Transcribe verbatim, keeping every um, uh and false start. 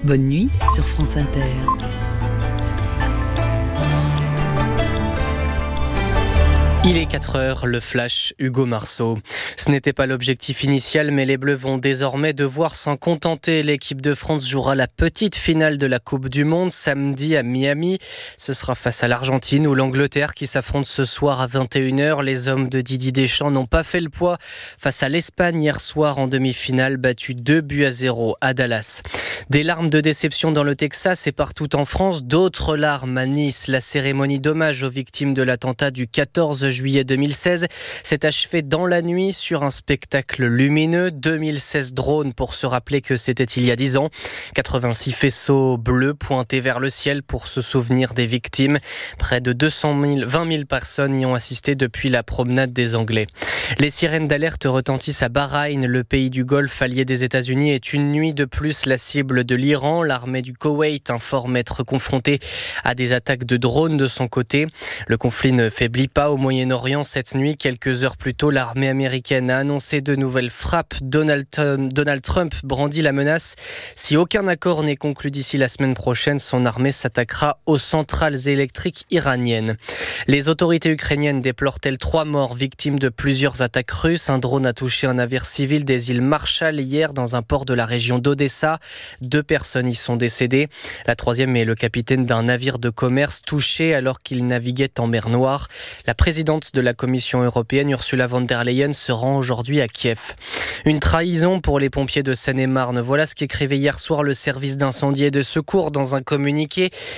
Bonne nuit sur France Inter. Il est quatre heures, le flash Hugo Marceau. Ce n'était pas l'objectif initial, mais les Bleus vont désormais devoir s'en contenter. L'équipe de France jouera la petite finale de la Coupe du Monde samedi à Miami. Ce sera face à l'Argentine ou l'Angleterre qui s'affrontent ce soir à vingt et une heures. Les hommes de Didier Deschamps n'ont pas fait le poids face à l'Espagne hier soir en demi-finale, battu deux buts à zéro à Dallas. Des larmes de déception dans le Texas et partout en France, d'autres larmes à Nice. La cérémonie d'hommage aux victimes de l'attentat du quatorze juillet deux mille seize s'est achevée dans la nuit sur un spectacle lumineux. deux mille seize drones pour se rappeler que c'était il y a dix ans. quatre-vingt-six faisceaux bleus pointés vers le ciel pour se souvenir des victimes. Près de deux cent mille, vingt mille personnes y ont assisté depuis la promenade des Anglais. Les sirènes d'alerte retentissent à Bahreïn. Le pays du Golfe allié des États-Unis est une nuit de plus la cible de l'Iran. L'armée du Koweït informe être confrontée à des attaques de drones de son côté. Le conflit ne faiblit pas au Moyen-Orient. Cette nuit, quelques heures plus tôt, l'armée américaine a annoncé de nouvelles frappes. Donald, Donald Trump brandit la menace. Si aucun accord n'est conclu d'ici la semaine prochaine, son armée s'attaquera aux centrales électriques iraniennes. Les autorités ukrainiennes déplorent-elles trois morts victimes de plusieurs attaques russes. Un drone a touché un navire civil des îles Marshall hier dans un port de la région d'Odessa. Deux personnes y sont décédées. La troisième est le capitaine d'un navire de commerce touché alors qu'il naviguait en mer Noire. La présidente de la Commission européenne, Ursula von der Leyen, se rend aujourd'hui à Kiev. Une trahison pour les pompiers de Seine-et-Marne. Voilà ce qu'écrivait hier soir le service d'incendie et de secours dans un communiqué.